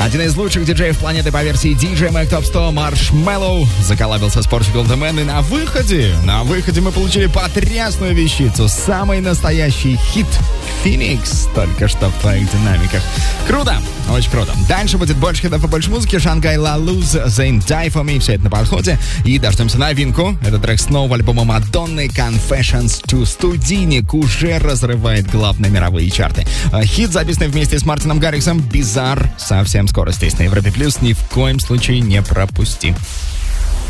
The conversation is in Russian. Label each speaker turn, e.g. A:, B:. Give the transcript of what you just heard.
A: Один из лучших диджеев планеты по версии DJ Mag Top 100 Marshmello заколлабился с Portugal The Man, и на выходе мы получили потрясную вещицу. Самый настоящий хит Phoenix только что в твоих динамиках. Круто, очень круто. Дальше будет больше хитов и больше музыки. Шангай Ла Луз, Zayn Die For Me, все это на подходе. И дождемся новинку. Это трек с нового альбома Мадонны Confessions to. Студийник уже разрывает главные мировые чарты. Хит, записанный вместе с Мартином Гарриксом, Bizarre, совсем скоро здесь на Европе Плюс. Ни в коем случае не пропусти.